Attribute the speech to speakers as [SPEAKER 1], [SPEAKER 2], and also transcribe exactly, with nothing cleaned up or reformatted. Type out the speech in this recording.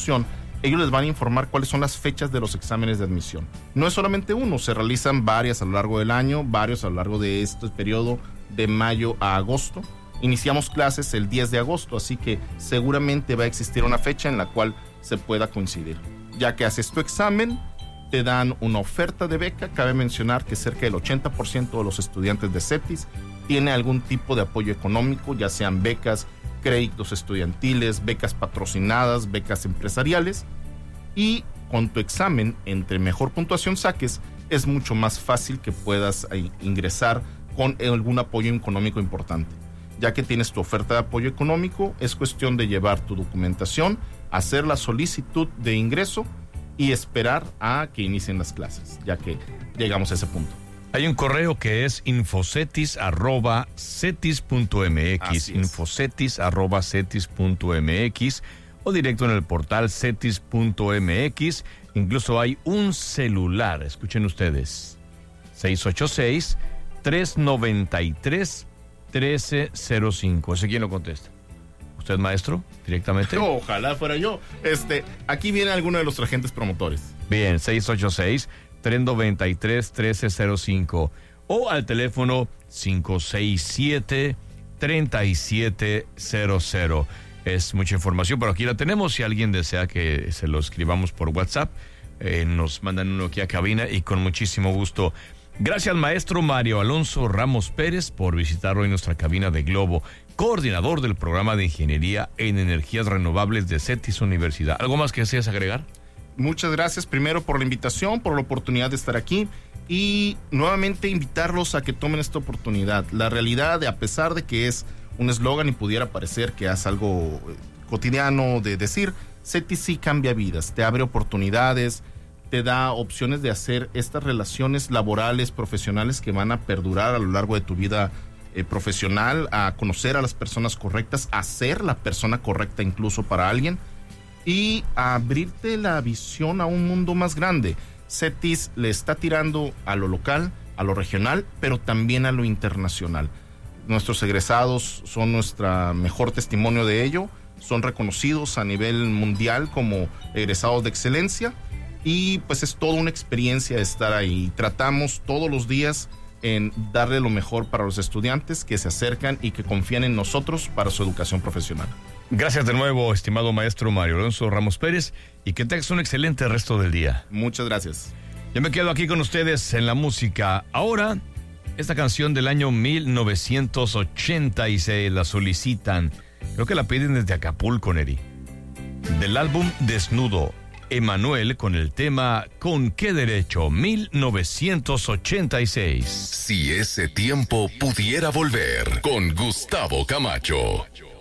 [SPEAKER 1] institución, ellos les van a informar cuáles son las fechas de los exámenes de admisión. No es solamente uno, se realizan varias a lo largo del año, varios a lo largo de este periodo de mayo a agosto. Iniciamos clases el diez de agosto, así que seguramente va a existir una fecha en la cual se pueda coincidir. Ya que haces tu examen, te dan una oferta de beca. Cabe mencionar que cerca del ochenta por ciento de los estudiantes de CETIS tiene algún tipo de apoyo económico, ya sean becas, créditos estudiantiles, becas patrocinadas, becas empresariales. Y con tu examen, entre mejor puntuación saques, es mucho más fácil que puedas ingresar con algún apoyo económico importante. Ya que tienes tu oferta de apoyo económico, es cuestión de llevar tu documentación, hacer la solicitud de ingreso y esperar a que inicien las clases, ya que llegamos a ese punto.
[SPEAKER 2] Hay un correo que es infocetis arroba cetis punto mx, infocetis arroba cetis punto mx, o directo en el portal cetis punto mx. Incluso hay un celular, escuchen ustedes, seis ocho seis, tres nueve tres, uno tres cero cinco. ¿Ese quién lo contesta? ¿Usted, maestro, directamente?
[SPEAKER 1] No, ojalá fuera yo. Este, aquí viene alguno de los agentes promotores.
[SPEAKER 2] Bien, seis ocho seis, tres nueve tres, uno tres cero cinco o al teléfono cinco seis siete, tres siete cero cero. Es mucha información, pero aquí la tenemos. Si alguien desea que se lo escribamos por WhatsApp, eh, nos mandan uno aquí a cabina y con muchísimo gusto. Gracias, maestro Mario Alonso Ramos Pérez, por visitar hoy nuestra cabina de Globo, coordinador del programa de Ingeniería en Energías Renovables de CETIS Universidad. ¿Algo más que deseas agregar?
[SPEAKER 1] Muchas gracias primero por la invitación, por la oportunidad de estar aquí y nuevamente invitarlos a que tomen esta oportunidad. La realidad, a pesar de que es un eslogan y pudiera parecer que es algo cotidiano de decir, CETIS sí cambia vidas, te abre oportunidades, te da opciones de hacer estas relaciones laborales, profesionales que van a perdurar a lo largo de tu vida eh, profesional, a conocer a las personas correctas, a ser la persona correcta incluso para alguien y a abrirte la visión a un mundo más grande. CETIS le está tirando a lo local, a lo regional, pero también a lo internacional. Nuestros egresados son nuestro mejor testimonio de ello, son reconocidos a nivel mundial como egresados de excelencia. Y pues es toda una experiencia estar ahí. Tratamos todos los días en darle lo mejor para los estudiantes que se acercan y que confían en nosotros para su educación profesional.
[SPEAKER 2] Gracias de nuevo, estimado maestro Mario Alonso Ramos Pérez, y que tengas un excelente resto del día.
[SPEAKER 1] Muchas gracias.
[SPEAKER 2] Yo me quedo aquí con ustedes en la música. Ahora, esta canción del año mil novecientos ochenta y seis la solicitan. Creo que la piden desde Acapulco, Neri. Del álbum Desnudo, Emanuel con el tema ¿Con qué derecho? mil novecientos ochenta y seis.
[SPEAKER 3] Si ese tiempo pudiera volver, con Gustavo Camacho.